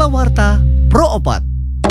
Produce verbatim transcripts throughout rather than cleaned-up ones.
Kalawarta Pro Opat.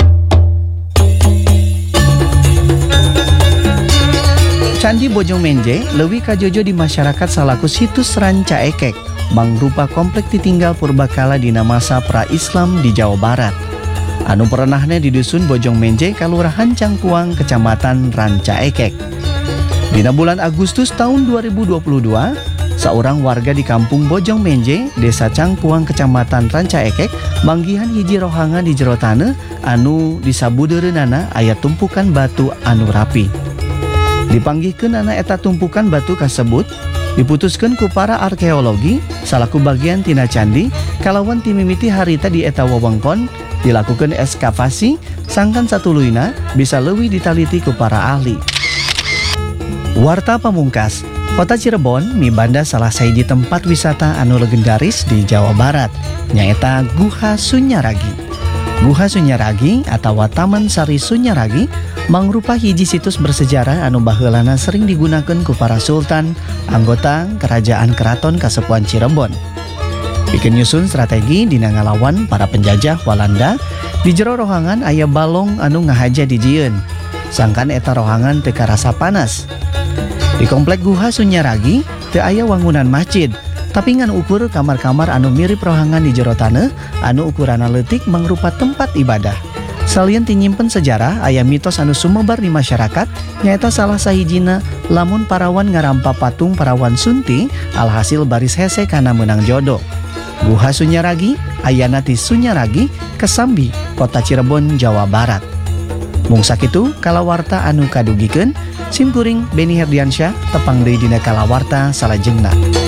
Candi Bojongmenje leuwih kajojo di masyarakat salaku situs ranca ekek, mangrupa komplek ditinggal purbakala dina masa pra-Islam di Jawa Barat. Anu perenahna di dusun Bojongmenje, Kalurahan Cangkuang, Kecamatan Ranca Ekek. Dina bulan Agustus tahun dua ribu dua puluh dua, seorang warga di kampung Bojongmenje, Desa Cangkuang, Kecamatan Ranca Ekek, manggihan hiji rohanga di jero taneuh anu disabudereunana aya tumpukan batu anu rapi. Dipanggihkeun ana eta tumpukan batu kasebut, diputuskeun ku para arkeologi salaku bagian tina candi kalawan timimiti harita di eta wewengkon dilakukan eskavasi sangkan satuluyna bisa leuwih ditaliti ku para ahli. Warta pamungkas, Kota Cirebon mibanda salah sahiji tempat wisata anu legendaris di Jawa Barat, nyaeta Guha Sunyaragi. Guha Sunyaragi atau Taman Sari Sunyaragi mangrupa hiji situs bersejarah anu baheulana sering digunakan ku para sultan, anggota kerajaan keraton Kasepuhan Cirebon. Bikin nyusun strategi dina ngalawan para penjajah Walanda, di jero rohangan aya balong anu ngahaja di jieun. Sangkan eta rohangan teu karasa panas. Di komplek Guha Sunyaragi teu aya wangunan masjid, tapi ngan ukur kamar-kamar anu mirip rohangan di jero taneuh anu ukurana leutik mangrupa tempat ibadah. Salieun tinyimpen sejarah aya mitos anu sumebar di masyarakat nyaeta salah sahijina lamun parawan ngarampa patung parawan Sunti alhasil baris hese kana meunang jodoh. Guha Sunyaragi ayana ti Sunyaragi, Kesambi, Kota Cirebon, Jawa Barat. Mung sakitu kalawarta anu kadugikeun, simkuring Beni Herdiansyah tepang deui dina kalawarta salajengna.